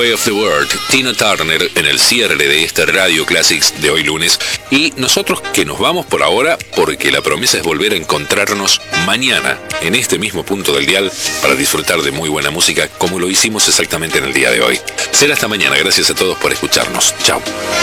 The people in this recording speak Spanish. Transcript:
Way of the World, Tina Turner, en el cierre de este Radio Classics de hoy lunes. Y nosotros que nos vamos por ahora, porque la promesa es volver a encontrarnos mañana, en este mismo punto del dial, para disfrutar de muy buena música, como lo hicimos exactamente en el día de hoy. Será hasta mañana. Gracias a todos por escucharnos. Chao.